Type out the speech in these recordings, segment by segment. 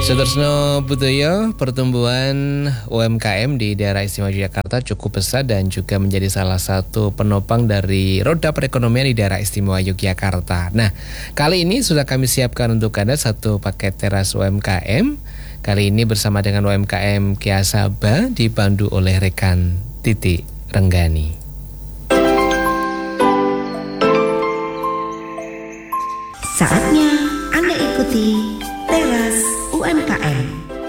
Sudarsno Budoyo, pertumbuhan UMKM di daerah istimewa Yogyakarta cukup besar dan juga menjadi salah satu penopang dari roda perekonomian di daerah istimewa Yogyakarta. Nah, kali ini sudah kami siapkan untuk Anda satu paket teras UMKM. Kali ini bersama dengan UMKM Kiasaba dipandu oleh rekan Titi Renggani. Saatnya Anda ikuti Teras UMKM.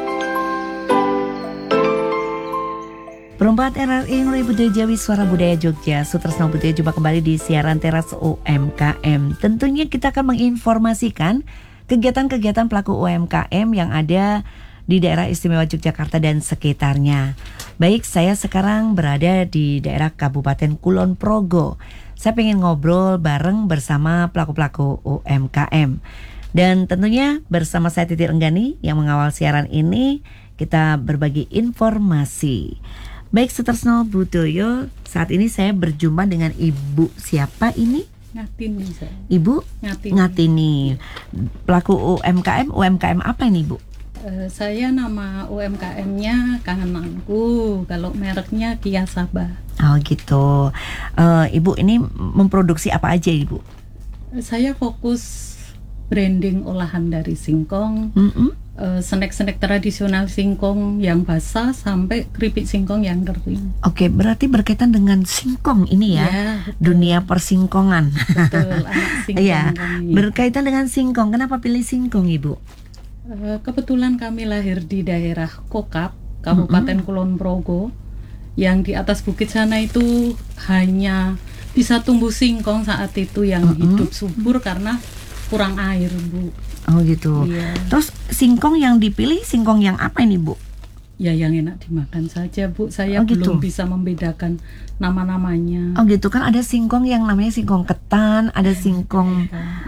Perempat RRI Ngurui Budaya Jawi Suara Budaya Jogja, Sutresno Budaya jumpa kembali di siaran Teras UMKM. Tentunya kita akan menginformasikan kegiatan-kegiatan pelaku UMKM yang ada di daerah istimewa Yogyakarta dan sekitarnya. Baik, saya sekarang berada di daerah Kabupaten Kulon Progo. Saya pengen ngobrol bareng bersama pelaku-pelaku UMKM. Dan tentunya bersama saya Titi Renggani yang mengawal siaran ini, kita berbagi informasi. Baik, Sutresno Budoyo, saat ini saya berjumpa dengan Ibu siapa ini? Ngatini, saya. Ibu Ngatini. Pelaku UMKM apa ini, Bu? Saya nama UMKM-nya Kangenanku, kalau mereknya Kiasaba. Oh gitu. Ibu ini memproduksi apa aja, Ibu? Saya fokus branding olahan dari singkong, snack-snack tradisional singkong yang basah sampai keripik singkong yang kering. Oke, berarti berkaitan dengan singkong ini ya, dunia persingkongan. Betul, anak singkong. Iya, berkaitan dengan singkong. Kenapa pilih singkong, Ibu? Kebetulan kami lahir di daerah Kokap, Kabupaten Kulon Progo, yang di atas bukit sana itu hanya bisa tumbuh singkong saat itu yang hidup subur karena kurang air, Bu. Oh gitu. Iya. Terus singkong yang dipilih singkong yang apa ini, Bu? Ya yang enak dimakan saja, Bu. Saya belum bisa membedakan nama-namanya. Oh gitu, kan ada singkong yang namanya singkong ketan, ada singkong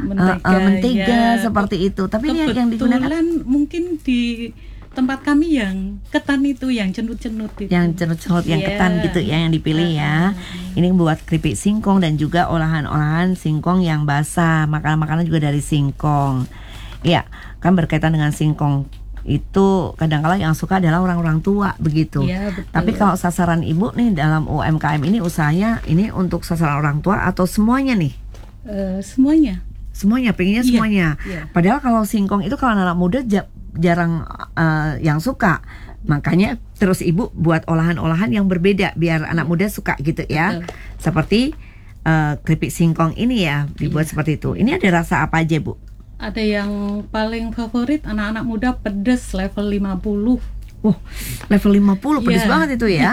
mentega seperti itu. Tapi ini yang digunakan kebetulan mungkin di tempat kami yang ketan itu, yang cenut-cenut itu. Yang cenut-cenut, yang ketan gitu ya, yang dipilih ya. Ini buat keripik singkong dan juga olahan-olahan singkong yang basah. Makanan-makanan juga dari singkong. Iya, kan berkaitan dengan singkong itu kadang-kala yang suka adalah orang-orang tua begitu. Ya, betul. Tapi kalau sasaran Ibu nih dalam UMKM ini usahanya ini untuk sasaran orang tua atau semuanya nih? Semuanya. Semuanya, pengennya semuanya. Iya. Padahal kalau singkong itu kalau anak muda jarang yang suka. Makanya terus Ibu buat olahan-olahan yang berbeda biar anak muda suka gitu ya. Betul. Seperti keripik singkong ini ya dibuat seperti itu. Ini ada rasa apa aja, Bu? Ada yang paling favorit anak-anak muda pedas level 50. Level 50 pedas banget itu ya.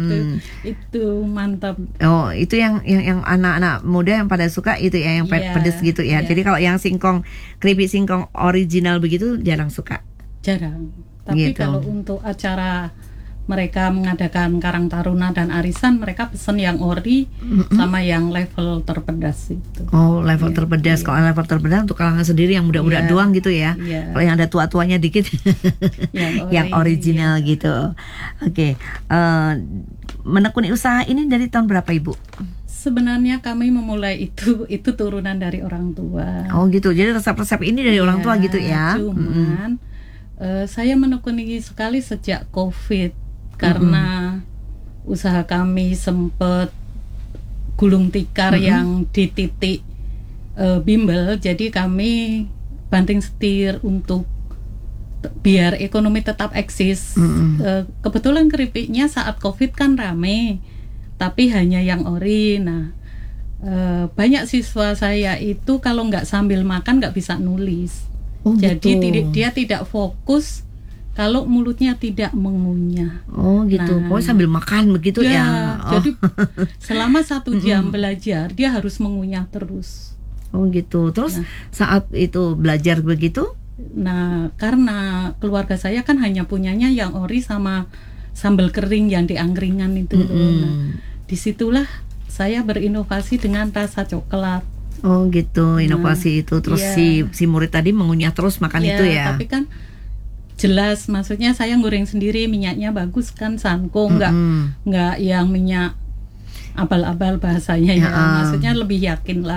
Itu mantap. Oh, itu yang anak-anak muda yang pada suka itu ya, yang pedas gitu ya. Jadi kalau yang singkong, keripik singkong original begitu jarang suka. Jarang. Tapi gitu. Kalau untuk acara mereka mengadakan Karang Taruna dan arisan, mereka pesen yang ori sama yang level terpedas itu. Oh, level terpedas. Kalau level terpedas untuk kalangan sendiri yang muda-muda doang gitu ya. Kalau yang ada tua-tuanya dikit yang original gitu. Oke. Menekuni usaha ini dari tahun berapa, Ibu? Sebenarnya kami memulai itu turunan dari orang tua. Oh gitu. Jadi resep-resep ini dari orang tua gitu ya. Cuman saya menekuni sekali sejak COVID. Karena usaha kami sempat gulung tikar yang di titik bimbel, jadi kami banting setir untuk biar ekonomi tetap eksis. Kebetulan keripiknya saat COVID kan rame, tapi hanya yang ori. Nah, banyak siswa saya itu kalau nggak sambil makan nggak bisa nulis. Jadi dia tidak fokus kalau mulutnya tidak mengunyah. Oh gitu. Pokoknya sambil makan begitu ya. Jadi selama 1 jam belajar dia harus mengunyah terus. Oh gitu. Terus saat itu belajar begitu? Nah, karena keluarga saya kan hanya punyanya yang ori sama sambal kering yang di angkringan itu. Nah, disitulah saya berinovasi dengan rasa coklat. Oh gitu, inovasi itu. Terus si murid tadi mengunyah terus makan itu ya. Tapi kan jelas, maksudnya saya goreng sendiri, minyaknya bagus kan, sanko, nggak yang minyak abal-abal bahasanya ya. Maksudnya lebih yakin lah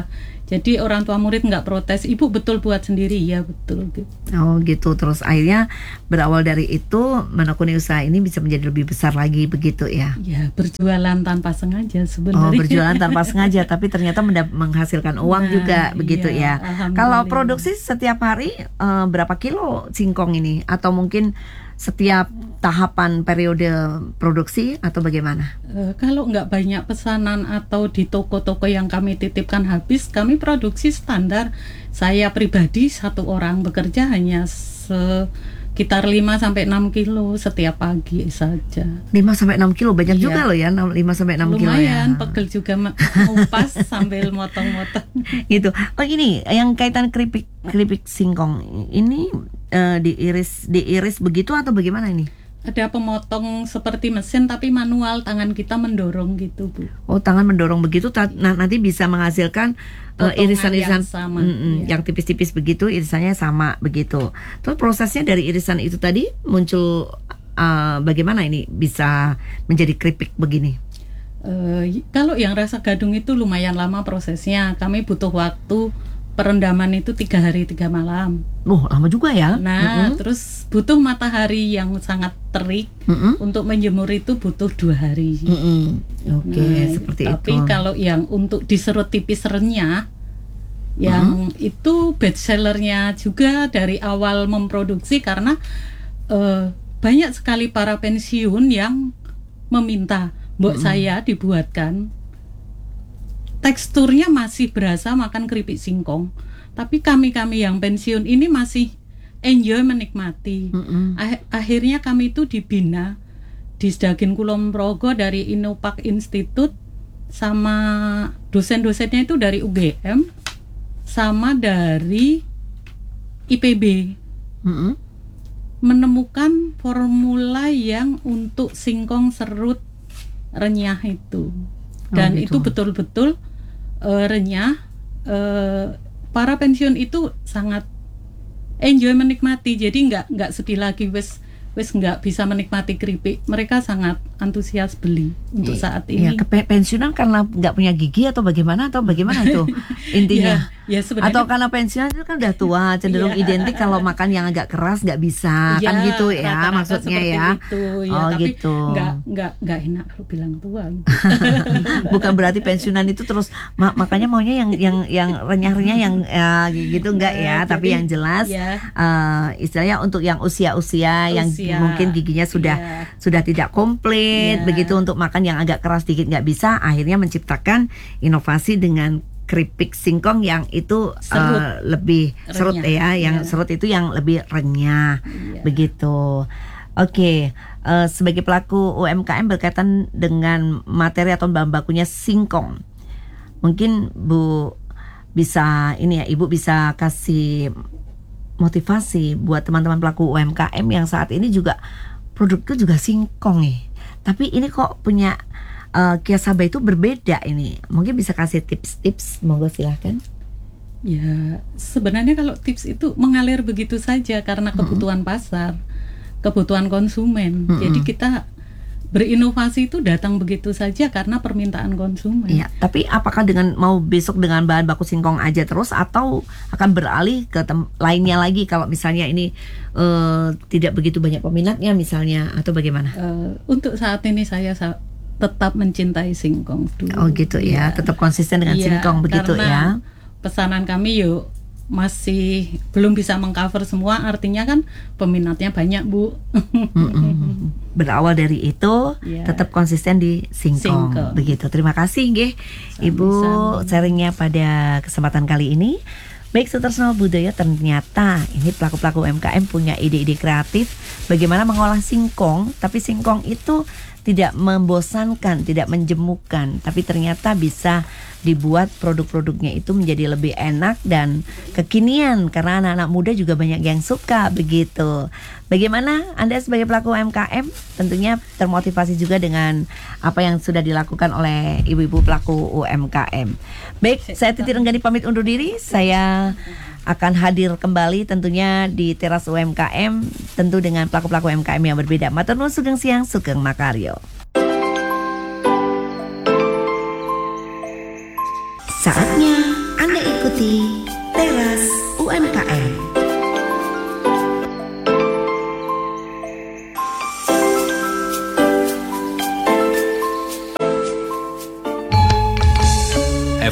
Jadi orang tua murid nggak protes, ibu betul buat sendiri, ya betul gitu. Oh gitu, terus akhirnya berawal dari itu menekuni usaha ini bisa menjadi lebih besar lagi begitu ya? Ya berjualan tanpa sengaja sebenarnya. Oh berjualan tanpa sengaja, tapi ternyata menghasilkan uang juga begitu iya, ya. Kalau produksi setiap hari berapa kilo singkong ini? Atau mungkin setiap tahapan periode produksi atau bagaimana? Kalau nggak banyak pesanan atau di toko-toko yang kami titipkan habis, kami produksi standar. Saya pribadi satu orang bekerja hanya sekitar 5-6 kilo setiap pagi saja. 5-6 kilo banyak Iya. juga loh ya, 5-6 kilo ya. Lumayan, pegel juga ngupas sambil motong-motong. Gitu. Oh ini yang kaitan keripik singkong ini diiris begitu atau bagaimana ini? Ada pemotong seperti mesin tapi manual, tangan kita mendorong gitu, Bu. Oh tangan mendorong begitu nanti bisa menghasilkan Potongan irisan-irisan yang sama, iya. yang tipis-tipis begitu, irisannya sama begitu. Terus prosesnya dari irisan itu tadi muncul bagaimana ini bisa menjadi keripik begini? Kalau yang rasa gadung itu lumayan lama prosesnya. Kami butuh waktu perendaman itu 3 hari 3 malam. Oh lama juga ya. Nah, terus butuh matahari yang sangat terik. Untuk menjemur itu butuh 2 hari. Oke, Nah, seperti tapi itu. kalau yang untuk diserut tipis renyah, yang itu best sellernya juga dari awal memproduksi, karena banyak sekali para pensiun yang meminta, "Mbok saya dibuatkan." Teksturnya masih berasa makan keripik singkong, tapi kami yang pensiun ini masih enjoy menikmati. Akhirnya kami itu dibina di Sdagin Kulon Progo dari Inopak Institute, sama dosen-dosennya itu dari UGM sama dari IPB. Menemukan formula yang untuk singkong serut renyah itu, dan gitu. itu betul-betul renyah. Para pensiun itu sangat enjoy menikmati, jadi nggak sedih lagi wes nggak bisa menikmati keripik. Mereka sangat antusias beli untuk saat ini. Iya, pensiunan karena nggak punya gigi atau bagaimana itu intinya? Ya sebenarnya. Atau karena pensiunan itu kan udah tua, cenderung Iya. identik kalau makan yang agak keras nggak bisa, kan gitu ya rata-rata maksudnya seperti ya. itu, ya. Oh Tapi gitu. nggak enak kalau bilang tua. Bukan berarti pensiunan itu terus makanya maunya yang renyah-renyah yang gitu enggak ya, tapi jadi, yang jelas ya. Istilahnya untuk yang usia-usia yang mungkin giginya sudah tidak komplit begitu, untuk makan yang agak keras dikit nggak bisa, akhirnya menciptakan inovasi dengan keripik singkong yang itu lebih serut ya, yang serut itu yang lebih renyah begitu. Oke, sebagai pelaku UMKM berkaitan dengan materi atau bahan bakunya singkong, mungkin Bu bisa Ibu bisa kasih motivasi buat teman-teman pelaku UMKM yang saat ini juga produknya juga singkong nih. Tapi ini kok punya Kiasaba itu berbeda ini. Mungkin bisa kasih tips-tips, monggo silahkan. Ya, sebenarnya kalau tips itu mengalir begitu saja karena kebutuhan pasar, kebutuhan konsumen. Jadi kita berinovasi itu datang begitu saja karena permintaan konsumen. Iya, tapi apakah mau besok dengan bahan baku singkong aja terus, atau akan beralih ke lainnya lagi kalau misalnya ini tidak begitu banyak peminatnya misalnya, atau bagaimana? Untuk saat ini saya tetap mencintai singkong dulu. Oh gitu ya, tetap konsisten dengan singkong begitu ya. Pesanan kami masih belum bisa mengcover semua, artinya kan peminatnya banyak, Bu. Berawal dari itu tetap konsisten di singkong. Begitu. Terima kasih nggih Ibu sharingnya pada kesempatan kali ini. Baik, Sutresno Budaya, ternyata ini pelaku-pelaku UMKM punya ide-ide kreatif bagaimana mengolah singkong, tapi singkong itu tidak membosankan, tidak menjemukan, tapi ternyata bisa dibuat produk-produknya itu menjadi lebih enak dan kekinian karena anak-anak muda juga banyak yang suka begitu. Bagaimana Anda sebagai pelaku UMKM? Tentunya termotivasi juga dengan apa yang sudah dilakukan oleh ibu-ibu pelaku UMKM. Baik, saya Titi Renggani pamit undur diri. Saya akan hadir kembali tentunya di Teras UMKM, tentu dengan pelaku-pelaku UMKM yang berbeda. Matur nuwun, sugeng siang, sugeng makaryo. Saatnya Anda ikut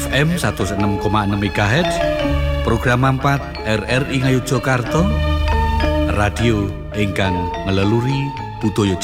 FM 106,6 MHz, program 4 RRI Ngayogyakarta, radio ingkang ngeleluri budaya